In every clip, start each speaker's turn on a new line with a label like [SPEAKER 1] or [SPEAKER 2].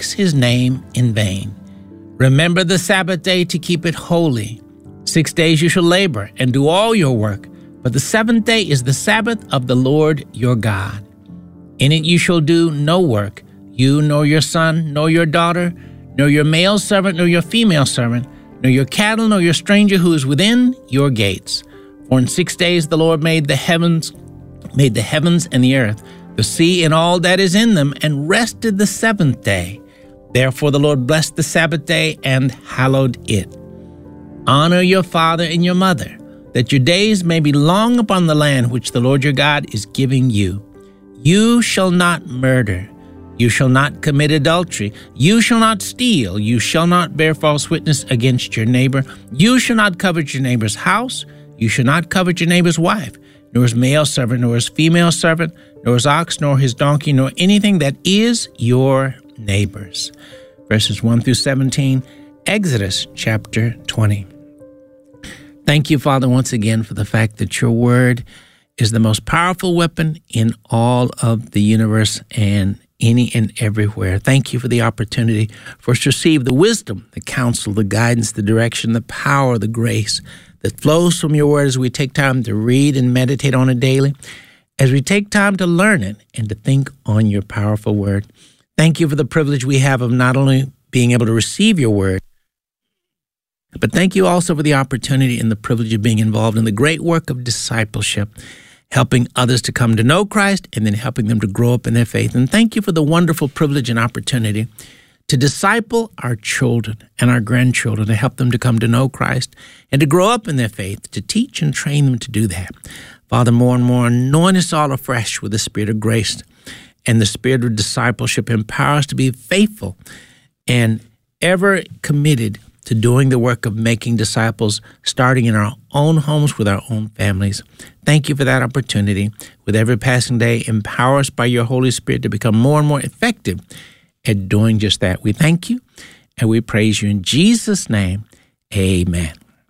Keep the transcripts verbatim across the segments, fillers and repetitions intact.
[SPEAKER 1] takes his name in vain. Remember the Sabbath day to keep it holy. Six days you shall labor and do all your work, but the seventh day is the Sabbath of the Lord your God. In it you shall do no work, you nor your son, nor your daughter, nor your male servant, nor your female servant, nor your cattle, nor your stranger who is within your gates. For in six days the Lord made the heavens, made the heavens and the earth, the sea and all that is in them, and rested the seventh day. Therefore the Lord blessed the Sabbath day and hallowed it. Honor your father and your mother, that your days may be long upon the land which the Lord your God is giving you. You shall not murder. You shall not commit adultery. You shall not steal. You shall not bear false witness against your neighbor. You shall not covet your neighbor's house. You shall not covet your neighbor's wife, nor his male servant, nor his female servant, nor his ox, nor his donkey, nor anything that is your neighbor's. Verses one through seventeen, Exodus chapter twenty. Thank you, Father, once again for the fact that your word is the most powerful weapon in all of the universe and any and everywhere. Thank you for the opportunity for us to receive the wisdom, the counsel, the guidance, the direction, the power, the grace that flows from your word as we take time to read and meditate on it daily, as we take time to learn it and to think on your powerful word. Thank you for the privilege we have of not only being able to receive your word, but thank you also for the opportunity and the privilege of being involved in the great work of discipleship, helping others to come to know Christ and then helping them to grow up in their faith. And thank you for the wonderful privilege and opportunity to disciple our children and our grandchildren, to help them to come to know Christ and to grow up in their faith, to teach and train them to do that. Father, more and more, anoint us all afresh with the Spirit of grace and the Spirit of discipleship. Empower us to be faithful and ever committed to doing the work of making disciples, starting in our own homes with our own families. Thank you for that opportunity. With every passing day, empower us by your Holy Spirit to become more and more effective at doing just that. We thank you and we praise you in Jesus' name. Amen.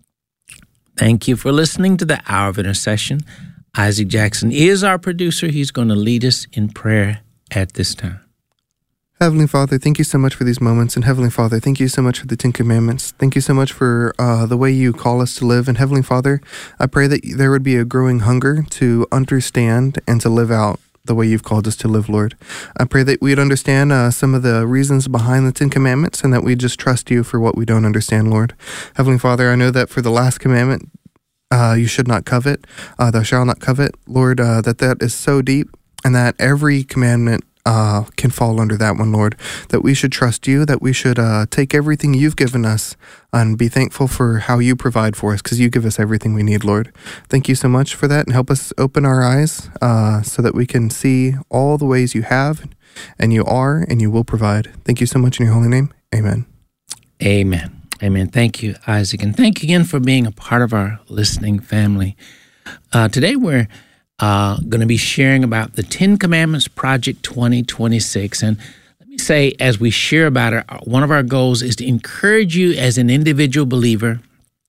[SPEAKER 1] Thank you for listening to the Hour of Intercession. Isaac Jackson is our producer. He's going to lead us in prayer at this time.
[SPEAKER 2] Heavenly Father, thank you so much for these moments. And Heavenly Father, thank you so much for the Ten Commandments. Thank you so much for uh, the way you call us to live. And Heavenly Father, I pray that there would be a growing hunger to understand and to live out the way you've called us to live, Lord. I pray that we'd understand uh, some of the reasons behind the Ten Commandments and that we just trust you for what we don't understand, Lord. Heavenly Father, I know that for the last commandment, uh, you should not covet, uh, thou shalt not covet, Lord, uh, that that is so deep and that every commandment Uh, can fall under that one, Lord, that we should trust you, that we should uh, take everything you've given us and be thankful for how you provide for us, because you give us everything we need, Lord. Thank you so much for that, and help us open our eyes uh, so that we can see all the ways you have and you are and you will provide. Thank you so much in your holy name. Amen.
[SPEAKER 1] Amen. Amen. Thank you, Isaac, and thank you again for being a part of our listening family. Uh, today we're Uh, going to be sharing about the Ten Commandments Project twenty twenty-six. And let me say, as we share about it, one of our goals is to encourage you as an individual believer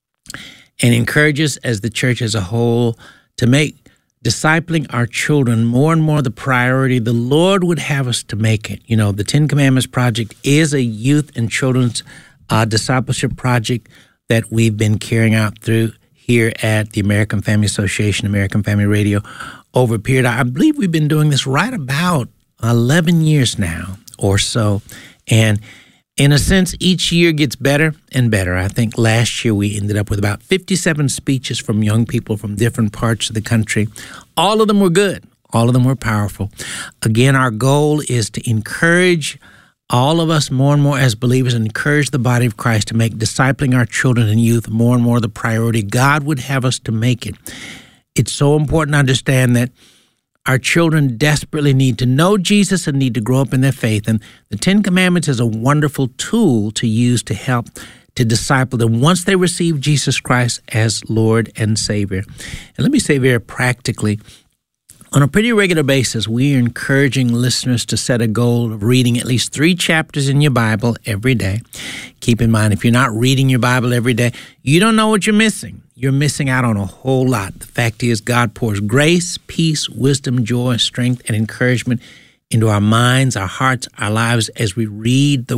[SPEAKER 1] and encourage us as the church as a whole to make discipling our children more and more the priority the Lord would have us to make it. You know, the Ten Commandments Project is a youth and children's uh, discipleship project that we've been carrying out through here at the American Family Association, American Family Radio, over a period. I believe we've been doing this right about eleven years now or so. And in a sense, each year gets better and better. I think last year we ended up with about fifty-seven speeches from young people from different parts of the country. All of them were good. All of them were powerful. Again, our goal is to encourage all of us more and more as believers and encourage the body of Christ to make discipling our children and youth more and more the priority God would have us to make it. It's so important to understand that our children desperately need to know Jesus and need to grow up in their faith. And the Ten Commandments is a wonderful tool to use to help to disciple them once they receive Jesus Christ as Lord and Savior. And let me say very practically, on a pretty regular basis, we are encouraging listeners to set a goal of reading at least three chapters in your Bible every day. Keep in mind, if you're not reading your Bible every day, you don't know what you're missing. You're missing out on a whole lot. The fact is, God pours grace, peace, wisdom, joy, strength, and encouragement into our minds, our hearts, our lives as we read the